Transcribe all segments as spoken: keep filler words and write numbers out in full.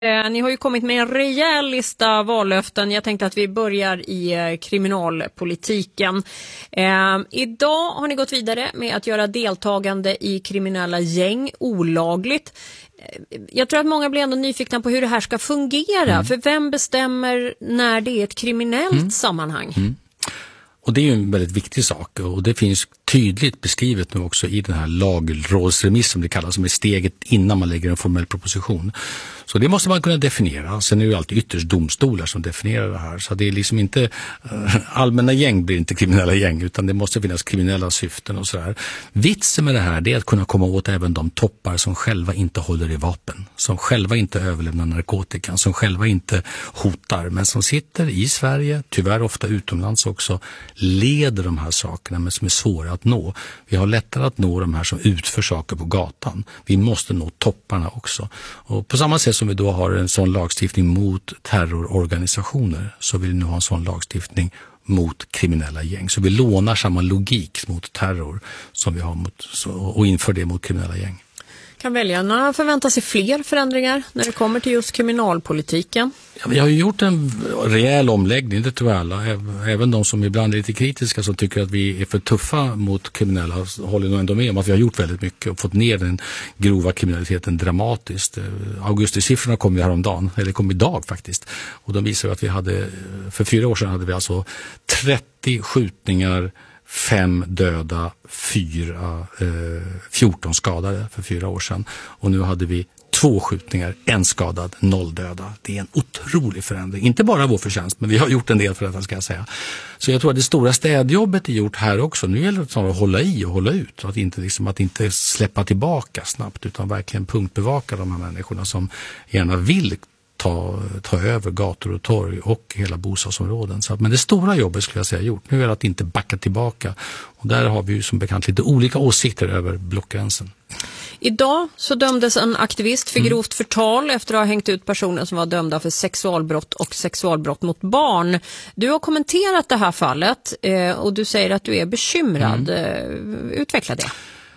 Eh, ni har ju kommit med en rejäl lista vallöften. Jag tänkte att vi börjar i eh, kriminalpolitiken. Eh, idag har ni gått vidare med att göra deltagande i kriminella gäng olagligt. Eh, jag tror att många blir ändå nyfikna på hur det här ska fungera. Mm. För vem bestämmer när det är ett kriminellt mm. sammanhang? Mm. Och det är ju en väldigt viktig sak, och det finns tydligt beskrivet nu också i den här lagrådsremiss som det kallas, som är steget innan man lägger en formell proposition. Så det måste man kunna definiera. Sen är det ju alltid ytterst domstolar som definierar det här. Så det är liksom inte äh, allmänna gäng blir inte kriminella gäng, utan det måste finnas kriminella syften och sådär. Vitsen med det här är att kunna komma åt även de toppar som själva inte håller i vapen, som själva inte överlämnar narkotikan, som själva inte hotar, men som sitter i Sverige, tyvärr ofta utomlands också, leder de här sakerna men som är svåra att nå. Vi har lättare att nå de här som utför saker på gatan. Vi måste nå topparna också. Och på samma sätt som vi då har en sån lagstiftning mot terrororganisationer, så vill vi nu ha en sån lagstiftning mot kriminella gäng. Så vi lånar samma logik mot terror som vi har mot, och inför det mot kriminella gäng. Kan väljarna förvänta sig fler förändringar när det kommer till just kriminalpolitiken? Ja, vi har ju gjort en rejäl omläggning, det tror jag alla. Även de som ibland är lite kritiska, som tycker att vi är för tuffa mot kriminella, håller nog ändå med om att vi har gjort väldigt mycket och fått ner den grova kriminaliteten dramatiskt. Augustisiffrorna kom ju häromdagen, eller kom idag faktiskt. Och de visar att vi hade, för fyra år sedan hade vi alltså trettio skjutningar, fem döda, fyra, eh, fjorton skadade för fyra år sedan. Och nu hade vi två skjutningar, en skadad, noll döda. Det är en otrolig förändring. Inte bara vår förtjänst, men vi har gjort en del för detta, ska jag säga. Så jag tror att det stora städjobbet är gjort här också. Nu gäller det att hålla i och hålla ut. Att inte, liksom, att inte släppa tillbaka snabbt, utan verkligen punktbevaka de här människorna som gärna vill Ta, ta över gator och torg och hela bostadsområden. Så att, men det stora jobbet skulle jag säga gjort. Nu är det att inte backa tillbaka. Och där har vi ju som bekant lite olika åsikter över blockgränsen. Idag så dömdes en aktivist för grovt förtal efter att ha hängt ut personer som var dömda för sexualbrott och sexualbrott mot barn. Du har kommenterat det här fallet eh, och du säger att du är bekymrad. Mm. Utveckla det.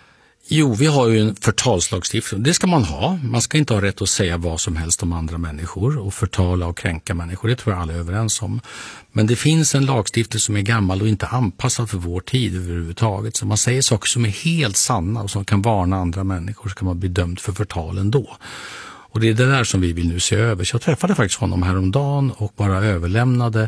Jo, vi har ju en förtalslagstiftning. Det ska man ha. Man ska inte ha rätt att säga vad som helst om andra människor och förtala och kränka människor. Det tror jag alla är överens om. Men det finns en lagstiftning som är gammal och inte anpassad för vår tid överhuvudtaget. Så man säger saker som är helt sanna och som kan varna andra människor, så kan man bli dömd för förtal ändå. Och det är det där som vi vill nu se över. Så jag träffade faktiskt honom häromdagen och bara överlämnade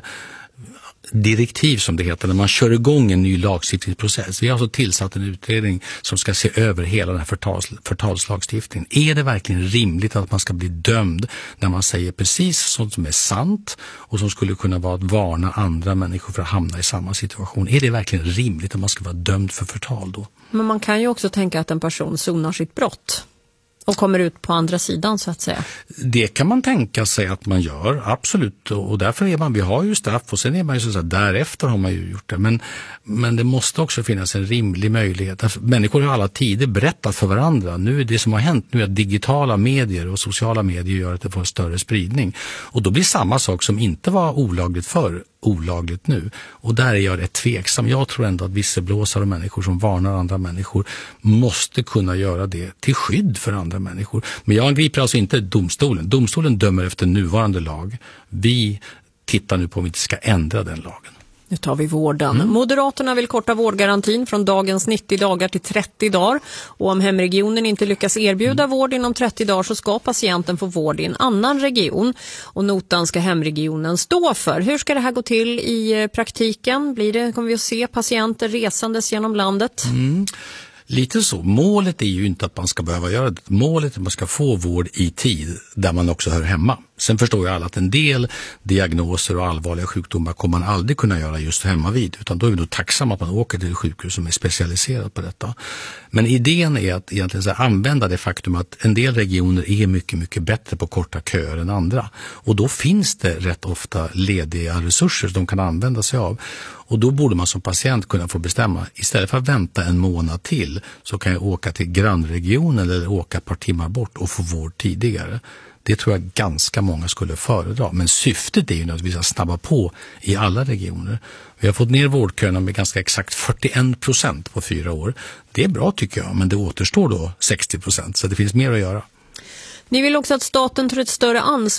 direktiv, som det heter, när man kör igång en ny lagstiftningsprocess. Vi har alltså tillsatt en utredning som ska se över hela den här förtals, förtalslagstiftningen. Är det verkligen rimligt att man ska bli dömd när man säger precis sånt som är sant och som skulle kunna vara att varna andra människor för att hamna i samma situation? Är det verkligen rimligt att man ska vara dömd för förtal då? Men man kan ju också tänka att en person sonar sitt brott och kommer ut på andra sidan, så att säga. Det kan man tänka sig att man gör, absolut. Och därför är man, vi har ju straff och sen är man ju så att därefter har man ju gjort det. Men, men det måste också finnas en rimlig möjlighet. Människor har alla tider berättat för varandra. Nu är det som har hänt nu att digitala medier och sociala medier gör att det får en större spridning. Och då blir samma sak som inte var olagligt förr olagligt nu. Och där är jag rätt tveksam. Jag tror ändå att visselblåsare och människor som varnar andra människor måste kunna göra det till skydd för andra människor. Men jag angriper alltså inte domstolen. Domstolen dömer efter nuvarande lag. Vi tittar nu på om vi inte ska ändra den lagen. Nu tar vi vården. Mm. Moderaterna vill korta vårdgarantin från dagens nittio dagar till trettio dagar. Och om hemregionen inte lyckas erbjuda mm. vård inom trettio dagar, så ska patienten få vård i en annan region. Och notan ska hemregionen stå för. Hur ska det här gå till i praktiken? Blir det, kommer vi att se patienter resandes genom landet? Mm. Lite så. Målet är ju inte att man ska behöva göra det. Målet är att man ska få vård i tid där man också hör hemma. Sen förstår jag alla att en del diagnoser och allvarliga sjukdomar kommer man aldrig kunna göra just hemma vid. Utan då är vi då tacksamma att man åker till ett sjukhus som är specialiserat på detta. Men idén är att egentligen så här, använda det faktum att en del regioner är mycket, mycket bättre på korta köer än andra. Och då finns det rätt ofta lediga resurser som de kan använda sig av. Och då borde man som patient kunna få bestämma, istället för att vänta en månad till så kan jag åka till grannregionen eller åka ett par timmar bort och få vård tidigare. Det tror jag ganska många skulle föredra. Men syftet är ju att vi ska snabba på i alla regioner. Vi har fått ner vårdköerna med ganska exakt fyrtioen procent på fyra år. Det är bra tycker jag, men det återstår då sextio procent, så det finns mer att göra. Ni vill också att staten tar ett större ansvar